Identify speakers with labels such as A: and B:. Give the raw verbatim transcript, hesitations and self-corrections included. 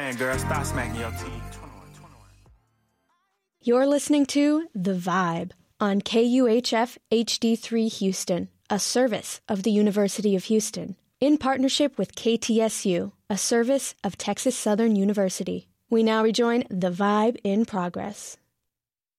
A: Man, girl, stop smacking your teeth.
B: You're listening to The Vibe on K U H F H D three Houston, a service of the University of Houston, in partnership with K T S U, a service of Texas Southern University. We now rejoin The Vibe in progress.